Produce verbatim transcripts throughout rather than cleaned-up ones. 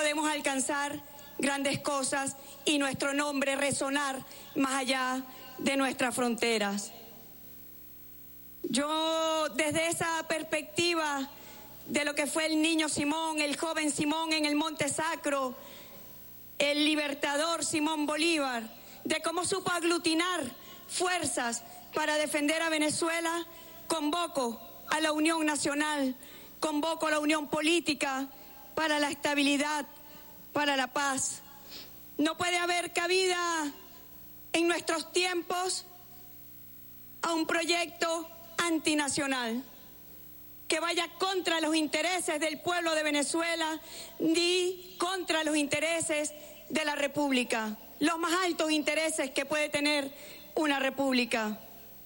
podemos alcanzar grandes cosas y nuestro nombre resonar más allá de nuestras fronteras. Yo, desde esa perspectiva de lo que fue el niño Simón, el joven Simón en el Monte Sacro, el libertador Simón Bolívar, de cómo supo aglutinar fuerzas para defender a Venezuela, convoco a la Unión Nacional, convoco a la Unión Política para la estabilidad, para la paz. No puede haber cabida en nuestros tiempos a un proyecto antinacional que vaya contra los intereses del pueblo de Venezuela ni contra los intereses de la República, los más altos intereses que puede tener una república.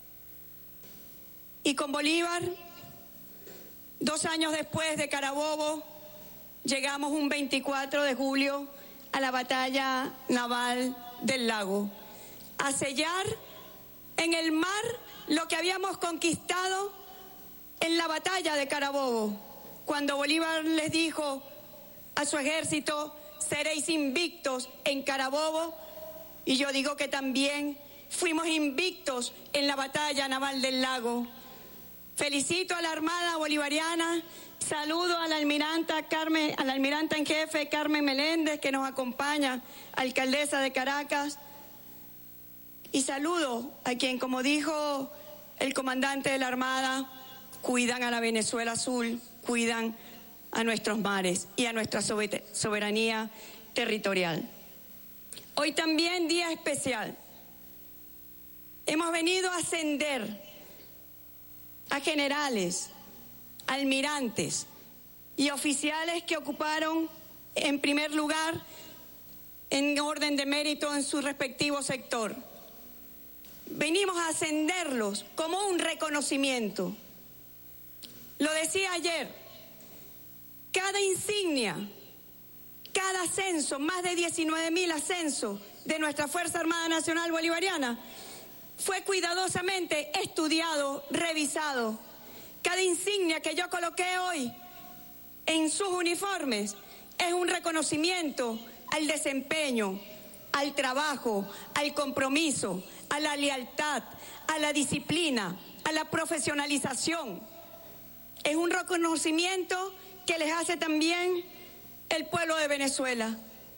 Y con Bolívar, dos años después de Carabobo, llegamos un veinticuatro de julio a la batalla naval del Lago, a sellar en el mar lo que habíamos conquistado en la batalla de Carabobo, cuando Bolívar les dijo a su ejército: seréis invictos en Carabobo, y yo digo que también fuimos invictos en la batalla naval del Lago. Felicito a la Armada Bolivariana, saludo a la almiranta Carmen, a la almiranta en jefe Carmen Meléndez, que nos acompaña, alcaldesa de Caracas, y saludo a quien, como dijo el comandante de la Armada, cuidan a la Venezuela azul, cuidan a nuestros mares y a nuestra soberanía territorial. Hoy también día especial. Hemos venido a ascender a generales, almirantes y oficiales que ocuparon en primer lugar en orden de mérito en su respectivo sector. Venimos a ascenderlos como un reconocimiento. Lo decía ayer, cada insignia, cada ascenso, más de diecinueve mil ascensos de nuestra Fuerza Armada Nacional Bolivariana, fue cuidadosamente estudiado, revisado. Cada insignia que yo coloqué hoy en sus uniformes es un reconocimiento al desempeño, al trabajo, al compromiso, a la lealtad, a la disciplina, a la profesionalización. Es un reconocimiento que les hace también el pueblo de Venezuela.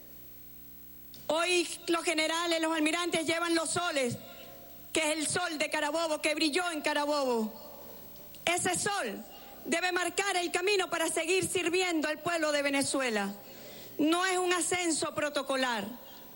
Hoy los generales, los almirantes llevan los soles, que es el sol de Carabobo, que brilló en Carabobo. Ese sol debe marcar el camino para seguir sirviendo al pueblo de Venezuela. No es un ascenso protocolar,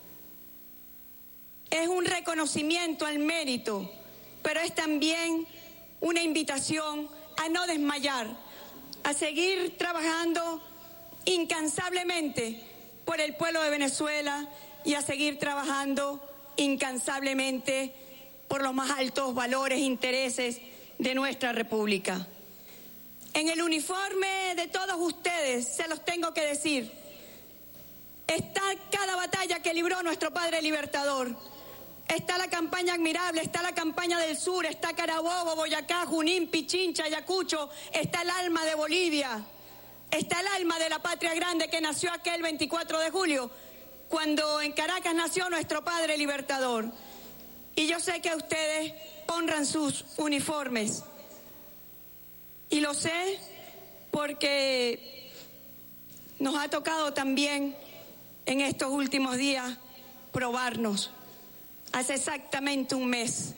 es un reconocimiento al mérito, pero es también una invitación a no desmayar, a seguir trabajando incansablemente por el pueblo de Venezuela y a seguir trabajando incansablemente por los más altos valores e intereses de nuestra República. En el uniforme de todos ustedes, se los tengo que decir, está cada batalla que libró nuestro padre libertador. Está la campaña admirable, está la campaña del sur, está Carabobo, Boyacá, Junín, Pichincha, Ayacucho, está el alma de Bolivia, está el alma de la patria grande que nació aquel veinticuatro de julio, cuando en Caracas nació nuestro padre libertador. Y yo sé que ustedes honran sus uniformes. Y lo sé porque nos ha tocado también en estos últimos días probarnos. Hace exactamente un mes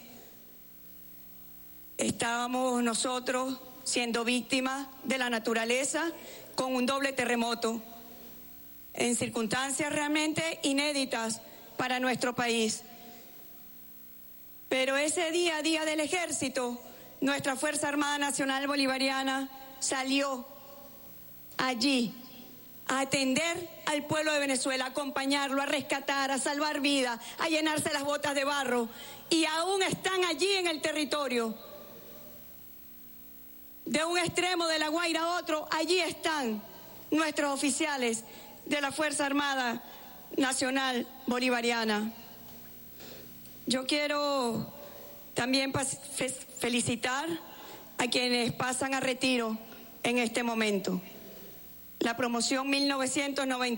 estábamos nosotros siendo víctimas de la naturaleza con un doble terremoto en circunstancias realmente inéditas para nuestro país. Pero ese día, día del Ejército, nuestra Fuerza Armada Nacional Bolivariana salió allí a atender al pueblo de Venezuela, a acompañarlo, a rescatar, a salvar vidas, a llenarse las botas de barro, y aún están allí en el territorio. De un extremo de La Guaira a otro, allí están nuestros oficiales de la Fuerza Armada Nacional Bolivariana. Yo quiero también felicitar a quienes pasan a retiro en este momento. La promoción mil novecientos noventa